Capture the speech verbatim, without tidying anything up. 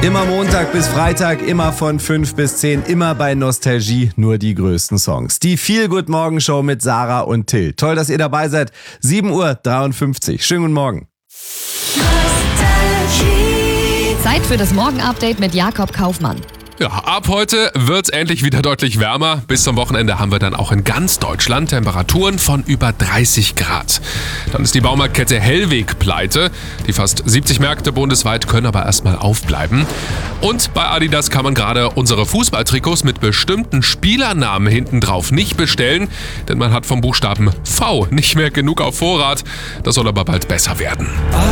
Immer Montag bis Freitag, immer von fünf bis zehn, immer bei Nostalgie, nur die größten Songs. Die Feel-Good-Morgen-Show mit Sarah und Till. Toll, dass ihr dabei seid. sieben Uhr dreiundfünfzig. Schönen guten Morgen. Zeit für das Morgen-Update mit Jakob Kaufmann. Ja, ab heute wird's endlich wieder deutlich wärmer. Bis zum Wochenende haben wir dann auch in ganz Deutschland Temperaturen von über dreißig Grad. Dann ist die Baumarktkette Hellweg pleite. Die fast siebzig Märkte bundesweit können aber erstmal aufbleiben. Und bei Adidas kann man gerade unsere Fußballtrikots mit bestimmten Spielernamen hinten drauf nicht bestellen, denn man hat vom Buchstaben V nicht mehr genug auf Vorrat. Das soll aber bald besser werden.